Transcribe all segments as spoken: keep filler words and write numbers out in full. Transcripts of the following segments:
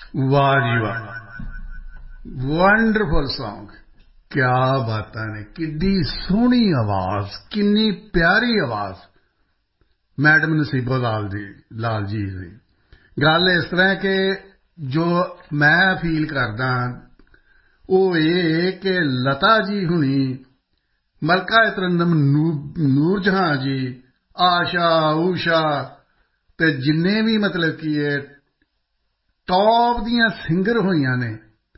वाह जी वाह, wonderful song. क्या बातां ने, किड्डी सोहनी आवाज, किन्नी प्यारी आवाज मैडम नसीबो लाल जी लाल जी दी। गल इस तरह कि जो मैं फील करदा ਉਹ ਇਹ कि लता जी हुनी, मलका तरन्नुम नूर जहां जी, आशा ऊषा ते जिन्ने भी मतलब कि टॉप दियां सिंगर होईयां ने,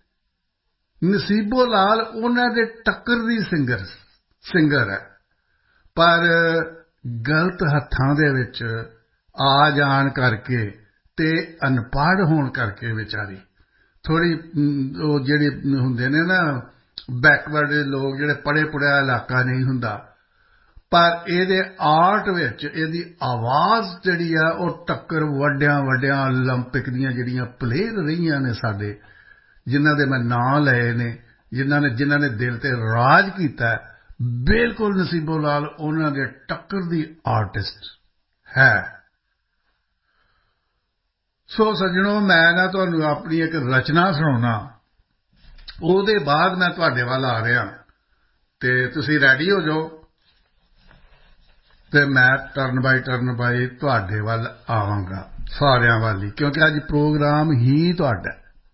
नसीबो लाल उन्हां दे टक्कर दी सिंगर सिंगर है। पर गलत हत्थां दे विच आ जाण करके ते अनपढ़ होण करके बेचारी थोड़ी ਉਹ ਜਿਹੜੇ ਹੁੰਦੇ ਨੇ ਨਾ ਬੈਕਵਰਡ ਲੋਕ, ਜਿਹੜੇ ਪੜ੍ਹੇ ਪੁੜ੍ਹਿਆ ਇਲਾਕਾ ਨਹੀਂ ਹੁੰਦਾ, ਪਰ ਇਹਦੇ ਆਰਟ ਵਿੱਚ ਇਹਦੀ ਆਵਾਜ਼ ਜਿਹੜੀ ਆ ਉਹ ਟੱਕਰ ਵੱਡਿਆਂ ਵੱਡਿਆਂ ਓਲੰਪਿਕ ਦੀਆਂ ਜਿਹੜੀਆਂ ਪਲੇਅਰ ਰਹੀਆਂ ਨੇ ਸਾਡੇ, ਜਿਨ੍ਹਾਂ ਦੇ ਮੈਂ ਨਾਂ ਲਏ ਨੇ, ਜਿਨ੍ਹਾਂ ਨੇ ਜਿਨ੍ਹਾਂ ਨੇ ਦਿਲ ਤੇ ਰਾਜ ਕੀਤਾ, ਬਿਲਕੁਲ ਨਸੀਬੋ ਲਾਲ ਉਹਨਾਂ ਦੇ ਟੱਕਰ ਦੀ ਆਰਟਿਸਟ ਹੈ। ਸੋ ਸੱਜਣੋ, ਮੈਂ ਨਾ ਤੁਹਾਨੂੰ ਆਪਣੀ ਇੱਕ ਰਚਨਾ ਸੁਣਾਉਣਾ, ਉਹਦੇ ਬਾਅਦ ਮੈਂ ਤੁਹਾਡੇ ਵੱਲ ਆ ਰਿਹਾ ਤੇ ਤੁਸੀਂ ਰੈਡੀ ਹੋ ਜਾਓ ਤੇ ਮੈਂ ਟਰਨ ਬਾਈ ਟਰਨ ਬਾਈ ਤੁਹਾਡੇ ਵੱਲ ਆਵਾਂਗਾ, ਸਾਰਿਆਂ ਵੱਲ ਹੀ, ਕਿਉਂਕਿ ਅੱਜ ਪ੍ਰੋਗਰਾਮ ਹੀ ਤੁਹਾਡਾ।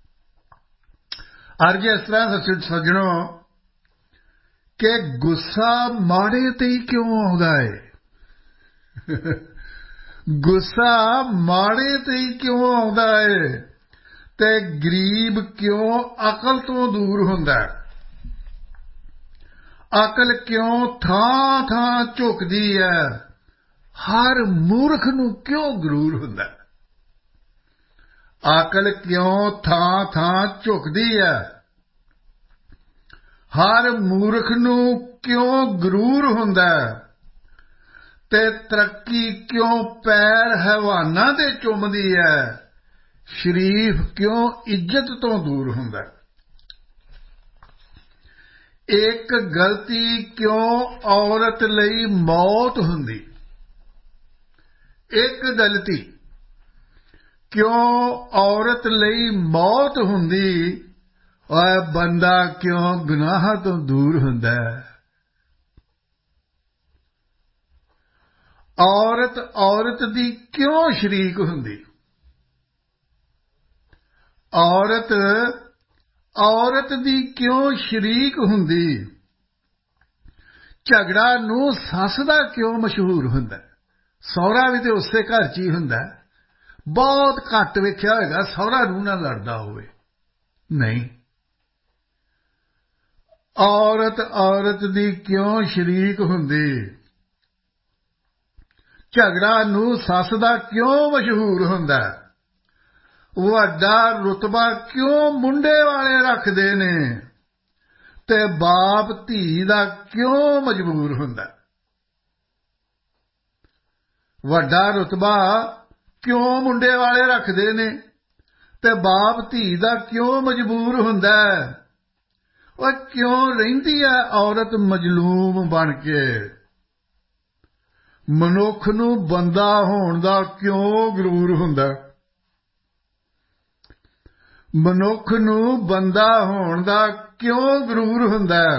ਅੱਜ ਇਸ ਤਰ੍ਹਾਂ ਸੱਜਣੋ ਕਿ ਗੁੱਸਾ ਮਾੜੇ ਤੇ ਹੀ ਕਿਉਂ ਆਉਂਦਾ ਹੈ, ਗੁੱਸਾ ਮਾੜੇ ਤੇ ਹੀ ਕਿਉਂ ਆਉਂਦਾ ਹੈ ਤੇ ਗਰੀਬ ਕਿਉਂ ਅਕਲ ਤੋਂ ਦੂਰ ਹੁੰਦਾ ਹੈ, ਅਕਲ ਕਿਉਂ ਥਾਂ ਥਾਂ ਝੁਕਦੀ ਹੈ, ਹਰ ਮੂਰਖ ਨੂੰ ਕਿਉਂ ਗਰੂਰ ਹੁੰਦਾ ਹੈ, ਅਕਲ ਕਿਉਂ ਥਾਂ ਥਾਂ ਝੁਕਦੀ ਹੈ, ਹਰ ਮੂਰਖ ਨੂੰ ਕਿਉਂ ਗਰੂਰ ਹੁੰਦਾ ਹੈ, ਤੇ ਤਰੱਕੀ ਕਿਉਂ ਪੈਰ ਹੈਵਾਨਾਂ ਦੇ ਚੁੰਮਦੀ ਹੈ, ਸ਼ਰੀਫ ਕਿਉਂ ਇੱਜ਼ਤ ਤੋਂ ਦੂਰ ਹੁੰਦਾ ਹੈ, ਇੱਕ ਗਲਤੀ ਕਿਉਂ ਔਰਤ ਲਈ ਮੌਤ ਹੁੰਦੀ, ਇੱਕ ਗਲਤੀ ਕਿਉਂ ਔਰਤ ਲਈ ਮੌਤ ਹੁੰਦੀ, ਔਰ ਬੰਦਾ ਕਿਉਂ ਗੁਨਾਹਾਂ ਤੋਂ ਦੂਰ ਹੁੰਦਾ ਹੈ, ਔਰਤ ਔਰਤ ਦੀ ਕਿਉਂ ਸ਼ਰੀਕ ਹੁੰਦੀ, ਔਰਤ ਔਰਤ ਦੀ ਕਿਉਂ ਸ਼ਰੀਕ ਹੁੰਦੀ, ਝਗੜਾ ਨੂੰ ਸੱਸ ਦਾ ਕਿਉਂ ਮਸ਼ਹੂਰ ਹੁੰਦਾ, ਸਹੁਰਾ ਵੀ ਤੇ ਉਸੇ ਘਰ 'ਚ ਹੀ ਹੁੰਦਾ, ਬਹੁਤ ਘੱਟ ਵੇਖਿਆ ਹੋਵੇਗਾ ਸਹੁਰਾ ਨੂੰ ਨਾਲ ਲੜਦਾ ਹੋਵੇ, ਨਹੀਂ, ਔਰਤ ਔਰਤ ਦੀ ਕਿਉਂ ਸ਼ਰੀਕ ਹੁੰਦੀ, ਝਗੜਾ ਨੂੰ ਸੱਸ ਦਾ ਕਿਉਂ ਮਸ਼ਹੂਰ ਹੁੰਦਾ, ਵੱਡਾ ਰੁਤਬਾ ਕਿਉਂ ਮੁੰਡੇ ਵਾਲੇ ਰੱਖਦੇ ਨੇ ਤੇ ਬਾਪ ਧੀ ਦਾ ਕਿਉਂ ਮਜਬੂਰ ਹੁੰਦਾ, ਵੱਡਾ ਰੁਤਬਾ ਕਿਉਂ ਮੁੰਡੇ ਵਾਲੇ ਰੱਖਦੇ ਨੇ ਤੇ ਬਾਪ ਧੀ ਦਾ ਕਿਉਂ ਮਜਬੂਰ ਹੁੰਦਾ, ਉਹ ਕਿਉਂ ਰਹਿੰਦੀ ਹੈ ਔਰਤ ਮਜਲੂਮ ਬਣ ਕੇ, ਮਨੁੱਖ ਨੂੰ ਬੰਦਾ ਹੋਣ ਦਾ ਕਿਉਂ ਗਰੂਰ ਹੁੰਦਾ, ਮਨੁੱਖ ਨੂੰ ਬੰਦਾ ਹੋਣ ਦਾ ਕਿਉਂ ਗਰੂਰ ਹੁੰਦਾ,